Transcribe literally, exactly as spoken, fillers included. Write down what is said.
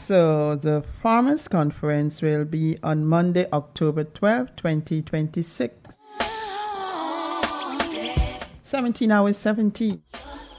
So the Farmers Conference will be on Monday, October twelfth, twenty twenty-six. seventeen hours seventeen.